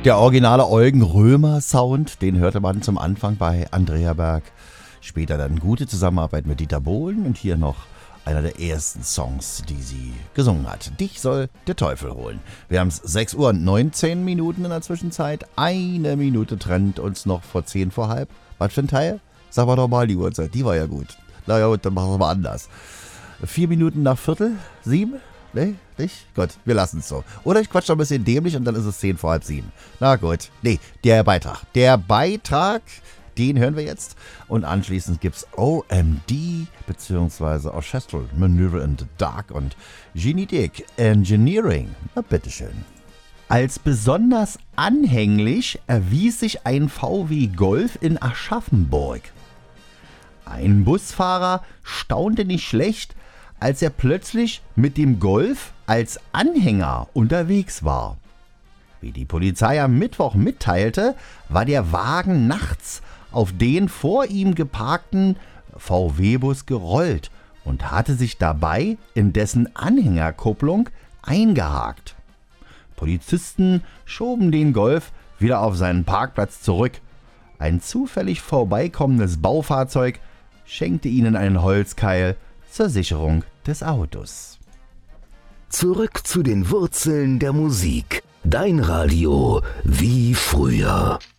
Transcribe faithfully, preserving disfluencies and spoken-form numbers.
Der originale Eugen Römer Sound, den hörte man zum Anfang bei Andrea Berg. Später dann gute Zusammenarbeit mit Dieter Bohlen und hier noch einer der ersten Songs, die sie gesungen hat. Dich soll der Teufel holen. Wir haben es sechs Uhr und neunzehn Minuten in der Zwischenzeit. Eine Minute trennt uns noch vor zehn vor halb. Was für ein Teil? Sag mal doch mal die Uhrzeit, die war ja gut. Na ja, gut, dann machen wir mal anders. Vier Minuten nach Viertel, sieben? Nee, nicht? Gut, wir lassen es so. Oder ich quatsch noch ein bisschen dämlich und dann ist es zehn vor halb sieben. Na gut, nee, der Beitrag. Der Beitrag, den hören wir jetzt. Und anschließend gibt's O M D bzw. Orchestral Maneuver in the Dark und Genetic Engineering. Na bitteschön. Als besonders anhänglich erwies sich ein V W Golf in Aschaffenburg. Ein Busfahrer staunte nicht schlecht, als er plötzlich mit dem Golf als Anhänger unterwegs war. Wie die Polizei am Mittwoch mitteilte, war der Wagen nachts auf den vor ihm geparkten V W-Bus gerollt und hatte sich dabei in dessen Anhängerkupplung eingehakt. Polizisten schoben den Golf wieder auf seinen Parkplatz zurück. Ein zufällig vorbeikommendes Baufahrzeug schenkte ihnen einen Holzkeil zur Sicherung des Autos. Zurück zu den Wurzeln der Musik. Dein Radio wie früher.